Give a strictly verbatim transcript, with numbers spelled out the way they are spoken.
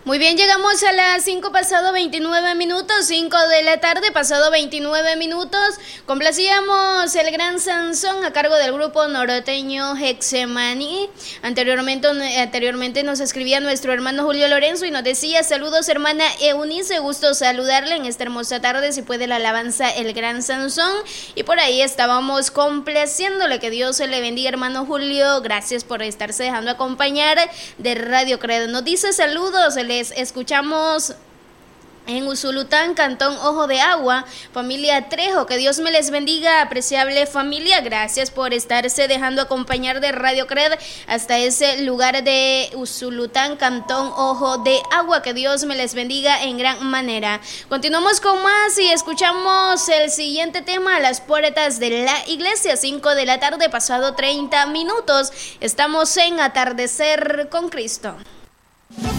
Muy bien, llegamos a las cinco pasado veintinueve minutos, cinco de la tarde, pasado veintinueve minutos. Complacíamos el Gran Sansón a cargo del grupo norteño Hexemaní. Anteriormente, anteriormente nos escribía nuestro hermano Julio Lorenzo y nos decía: saludos hermana Eunice, gusto saludarle en esta hermosa tarde, si puede la alabanza El Gran Sansón. Y por ahí estábamos complaciéndole, que Dios se le bendiga hermano Julio, gracias por estarse dejando acompañar de Radio Credo. Nos dice saludos, les escuchamos en Usulután, Cantón Ojo de Agua, familia Trejo, que Dios me les bendiga, apreciable familia, gracias por estarse dejando acompañar de Radio Cred hasta ese lugar de Usulután, Cantón Ojo de Agua, que Dios me les bendiga en gran manera. Continuamos con más y escuchamos el siguiente tema, a las puertas de la iglesia, cinco de la tarde, pasado treinta minutos, estamos en Atardecer con Cristo.